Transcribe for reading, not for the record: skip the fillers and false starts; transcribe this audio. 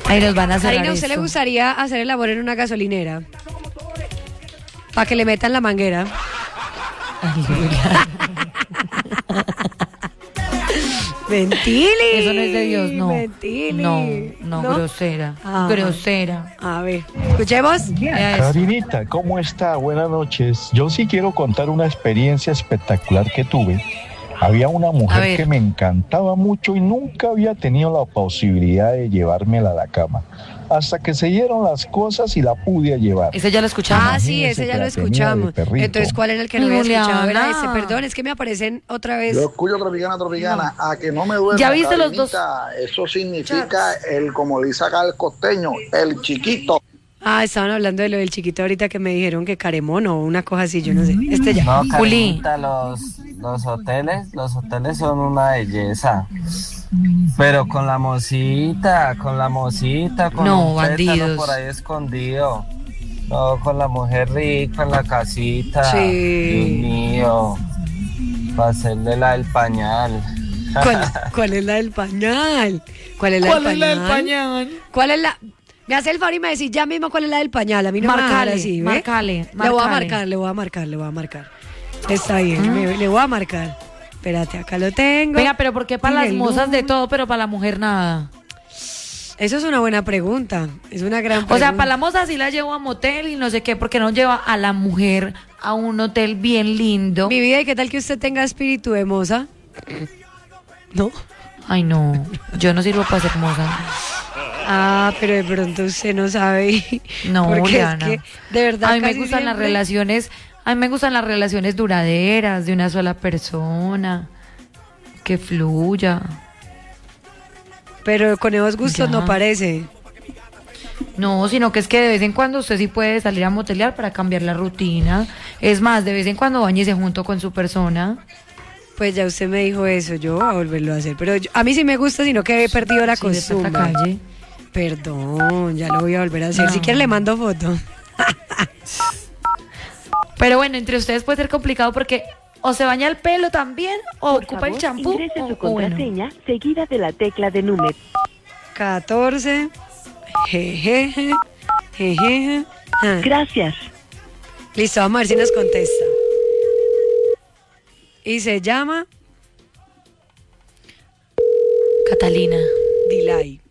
Ahí nos van a cerrar Karina, ¿a usted le gustaría hacer el amor en una gasolinera? Para que le metan la manguera. Mentili. Eso no es de Dios, no. Mentili. No, grosera. Grosera. A ver, escuchemos. Karinita, ¿cómo está? Buenas noches. Yo sí quiero contar una experiencia espectacular que tuve. Había una mujer que me encantaba mucho y nunca había tenido la posibilidad de llevármela a la cama. Hasta que se dieron las cosas y la pude llevar. Ese ya lo escuchamos. Ah, sí, ese ya lo escuchamos. Entonces, ¿cuál era el que no había escuchado? Era ese, perdón, es que me aparecen otra vez. Yo escucho Tropicana, a que no me duele. ¿Ya viste los dos? Eso significa como le saca el costeño, el chiquito. Ah, estaban hablando de lo del chiquito ahorita que me dijeron que Caremono o una cosa así, yo no sé. Ya. No, Karinita, los hoteles son una belleza. Pero con la mosita, con no, un bandidos por ahí escondido. No, con la mujer rica en la casita. Sí. Dios mío. Para hacerle la del pañal. ¿Cuál es la del pañal? ¿Cuál es la del pañal? ¿Cuál es la...? Me hace el favor y me decís ya mismo cuál es la del pañal. A mí no me va a así, ¿ve? Marcale. Le voy a marcar. Está bien, le voy a marcar. Espérate, acá lo tengo. Venga, pero ¿por qué para las mozas de todo, pero para la mujer nada? Eso es una buena pregunta. Es una gran pregunta. O sea, para la moza sí la llevo a motel y no sé qué, porque no lleva a la mujer a un hotel bien lindo. Mi vida, ¿y qué tal que usted tenga espíritu de moza? ¿No? Ay, no. Yo no sirvo para ser moza. Ah, pero de pronto usted no sabe. No, porque Juliana. es que, de verdad, a mí me casi gustan las siempre... relaciones. A mí me gustan las relaciones duraderas, de una sola persona, que fluya. Pero con esos gustos no parece. No, sino que es que de vez en cuando usted sí puede salir a motelear para cambiar la rutina. Es más, de vez en cuando báñese junto con su persona. Pues ya usted me dijo eso, yo voy a volverlo a hacer. Pero a mí sí me gusta, sino que he perdido la costumbre. De calle. Perdón, ya lo voy a volver a hacer. No. Si quiere le mando foto. Pero bueno, entre ustedes puede ser complicado porque o se baña el pelo también o Por ocupa favor, el champú. ingrese su contraseña seguida de la tecla de número 14. Jejeje. Gracias. Listo, vamos a ver si nos contesta. Y se llama Catalina. Dilay.